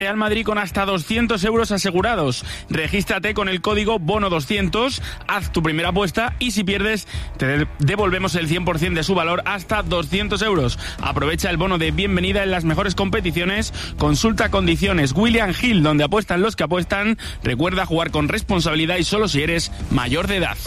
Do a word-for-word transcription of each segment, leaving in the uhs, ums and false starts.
Real Madrid con hasta doscientos euros asegurados. Regístrate con el código bono doscientos, haz tu primera apuesta y si pierdes te devolvemos el cien por ciento de su valor hasta doscientos euros. Aprovecha el bono de bienvenida en las mejores competiciones. Consulta condiciones. William Hill, donde apuestan los que apuestan. Recuerda jugar con responsabilidad y solo si eres mayor de edad.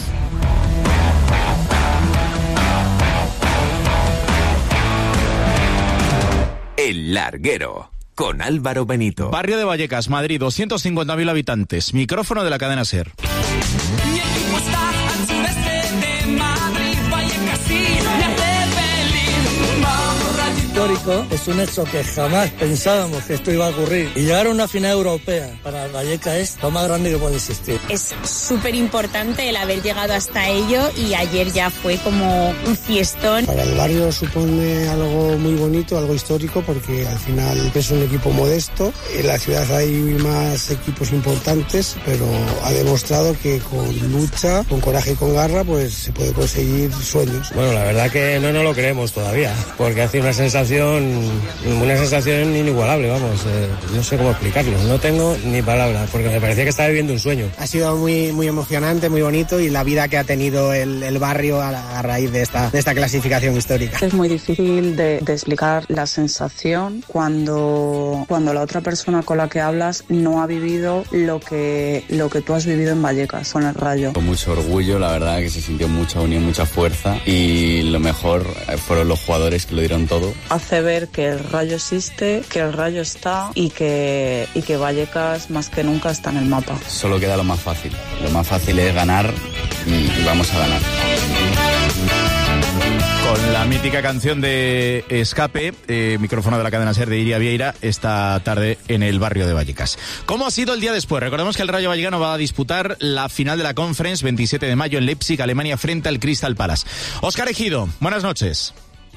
El Larguero, con Álvaro Benito. Barrio de Vallecas, Madrid, doscientos cincuenta mil habitantes. Micrófono de la cadena SER. Mi equipo está al sureste de Madrid, Vallecas y me hace feliz. Vamos, Rayito. Histórico, es un hecho que jamás pensábamos que esto iba a ocurrir. Y llegar a una final europea para Vallecas es lo más grande que puede existir. Es súper importante el haber llegado hasta ello y ayer ya fue como un fiestón. Para el barrio supone algo muy bonito, algo histórico, porque al final es un equipo modesto. En la ciudad hay más equipos importantes, pero ha demostrado que con lucha, con coraje y con garra, pues se puede conseguir sueños. Bueno, la verdad que no nos lo creemos todavía, porque hace una sensación, una sensación inigualable, vamos, eh, no sé cómo explicarlo, no tengo ni palabras, porque me parecía que estaba viviendo un sueño. Ha sido muy, muy emocionante, muy bonito, y la vida que ha tenido el, el barrio a, a raíz de esta, de esta clasificación histórica. Es muy difícil de, de explicar la sensación cuando, cuando la otra persona con la que hablas no ha vivido lo que, lo que tú has vivido en Vallecas con el Rayo. Con mucho orgullo, la verdad que se sintió mucha unión, mucha fuerza, y lo mejor fueron los jugadores que lo dieron todo. Hace ver que el Rayo existe, que el Rayo está y que, y que Vallecas más que nunca está en el mapa. Solo queda lo más fácil. Lo más fácil es ganar y vamos a ganar. Con la mítica canción de Escape, eh, micrófono de la cadena SER de Iria Vieira, esta tarde en el barrio de Vallecas. ¿Cómo ha sido el día después? Recordemos que el Rayo Vallecano va a disputar la final de la Conference veintisiete de mayo en Leipzig, Alemania, frente al Crystal Palace. Óscar Ejido, buenas noches.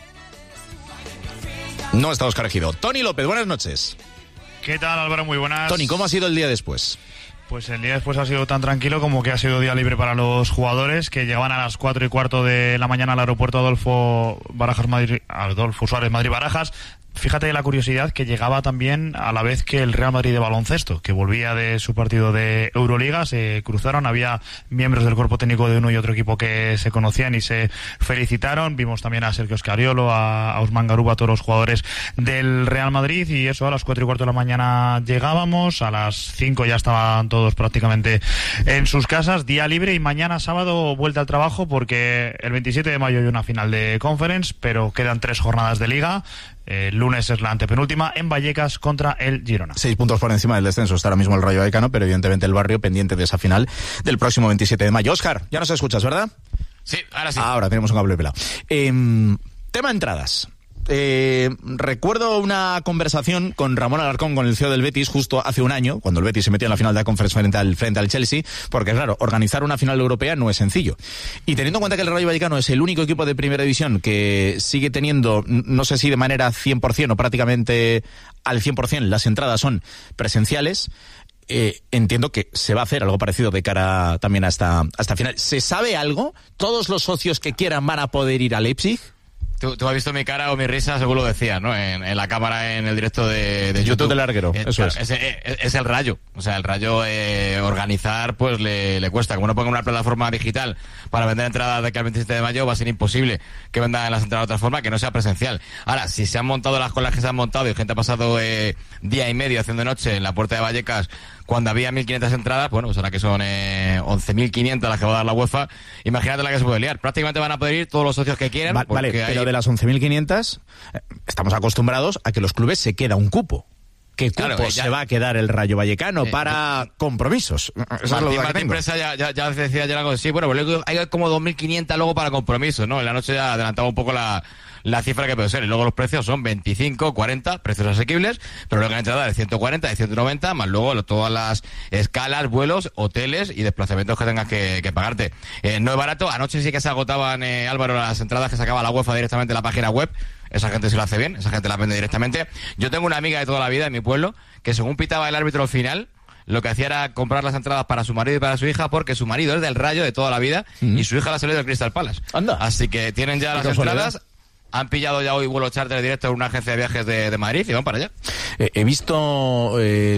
No está Óscar Ejido. Tony López, buenas noches. ¿Qué tal, Álvaro? Muy buenas. Tony, ¿cómo ha sido el día después? Pues el día después ha sido tan tranquilo como que ha sido día libre para los jugadores, que llegaban a las cuatro y cuarto de la mañana al aeropuerto Adolfo Barajas Madrid, Adolfo Suárez Madrid Barajas. Fíjate la curiosidad que llegaba también a la vez que el Real Madrid de baloncesto, que volvía de su partido de Euroliga, se cruzaron, había miembros del cuerpo técnico de uno y otro equipo que se conocían y se felicitaron. Vimos también a Sergio Scariolo, a, a Ousmane Garuba, a todos los jugadores del Real Madrid, y eso a las cuatro y cuarto de la mañana llegábamos, a las cinco ya estaban todos prácticamente en sus casas, día libre, y mañana sábado vuelta al trabajo porque el veintisiete de mayo hay una final de Conference, pero quedan tres jornadas de Liga. El lunes es la antepenúltima en Vallecas contra el Girona. Seis puntos por encima del descenso está ahora mismo el Rayo Vallecano, pero evidentemente el barrio pendiente de esa final del próximo veintisiete de mayo. Óscar, ya nos escuchas, ¿verdad? Sí, ahora sí. Ahora tenemos un cable pelado. Eh, tema entradas. Eh, recuerdo una conversación con Ramón Alarcón, con el C E O del Betis, justo hace un año, cuando el Betis se metió en la final de la Conference frente al, frente al Chelsea, porque claro, organizar una final europea no es sencillo. Y teniendo en cuenta que el Rayo Vallecano es el único equipo de primera división que sigue teniendo, no sé si de manera cien por ciento o prácticamente al cien por ciento, las entradas son presenciales, Eh, entiendo que se va a hacer algo parecido de cara también a esta, a esta final. ¿Se sabe algo? ¿Todos los socios que quieran van a poder ir a Leipzig? Tú, tú has visto mi cara o mi risa, según lo decías, ¿no? En, en la cámara, en el directo de, de YouTube. YouTube del Larguero, eh, eso claro, es. Es, es. Es el Rayo. O sea, el Rayo eh, organizar, pues le, le cuesta. Como no ponga una plataforma digital para vender entradas de aquí al veintisiete de mayo, va a ser imposible que vendan las entradas de otra forma, que no sea presencial. Ahora, si se han montado las colas que se han montado y gente ha pasado eh, día y medio haciendo noche en la puerta de Vallecas cuando había mil quinientas entradas, bueno, pues ahora que son eh, once mil quinientas las que va a dar la UEFA, imagínate la que se puede liar. Prácticamente van a poder ir todos los socios que quieran. Va, vale, hay... pero de las once mil quinientas estamos acostumbrados a que los clubes se queda un cupo. ¿Qué cupo claro, ya... se va a quedar el Rayo Vallecano eh, para eh, compromisos? Eso Martín, es lo que Martín tengo. Presa ya, ya, ya decía ayer algo así. Bueno, pues hay como dos mil quinientas luego para compromisos, ¿no? En la noche ya adelantaba un poco la... la cifra que puede ser, y luego los precios son veinticinco, cuarenta, precios asequibles, pero luego la entrada de ciento cuarenta, de ciento noventa, más luego todas las escalas, vuelos, hoteles y desplazamientos que tengas que, que pagarte. Eh, no es barato. Anoche sí que se agotaban, eh, Álvaro, las entradas que sacaba la UEFA directamente en la página web. Esa gente se lo hace bien, esa gente la vende directamente. Yo tengo una amiga de toda la vida en mi pueblo que según pitaba el árbitro al final, lo que hacía era comprar las entradas para su marido y para su hija, porque su marido es del Rayo de toda la vida, mm-hmm. y su hija la salió del Crystal Palace. Anda. Así que tienen ya las entradas. han pillado ya hoy vuelo charter directo en una agencia de viajes de, de Madrid y van para allá. Eh, he visto... Eh,